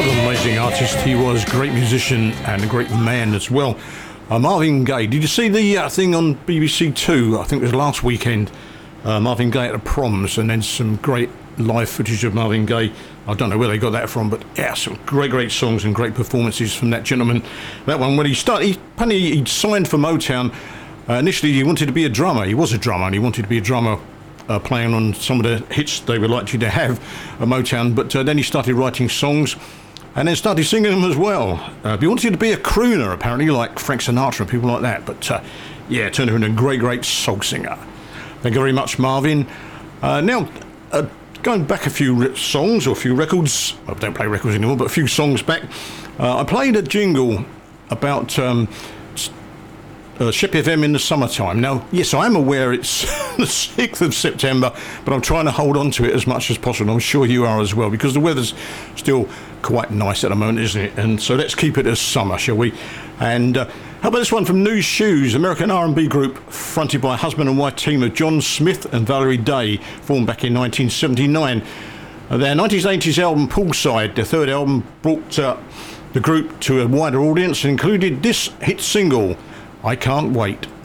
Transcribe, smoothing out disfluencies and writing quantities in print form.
What an amazing artist he was, great musician and a great man as well. Marvin Gaye. Did you see the thing on BBC Two? I think it was last weekend. Marvin Gaye at the proms, and then some great live footage of Marvin Gaye. I don't know where they got that from, but yeah, some great songs and great performances from that gentleman. That one, when he signed for Motown. Initially, he wanted to be a drummer. He was a drummer, and he wanted to be a drummer playing on some of the hits they were likely to have at Motown. But then he started writing songs and then started singing them as well. He wanted to be a crooner, apparently, like Frank Sinatra and people like that. But yeah, turned into a great soul singer. Thank you very much, Marvin. Now, going back a few songs or a few records. I don't play records anymore, but a few songs back. I played a jingle about Ship FM in the summertime. Now, yes, I am aware it's the 6th of September, but I'm trying to hold on to it as much as possible. I'm sure you are as well, because the weather's still quite nice at the moment, isn't it? And so let's keep it as summer, shall we? And how about this one from New Shoes, American R&B group fronted by a husband and wife team of John Smith and Valerie Day, formed back in 1979. Their 1980s album Poolside, their third album, brought the group to a wider audience and included this hit single, I Can't Wait.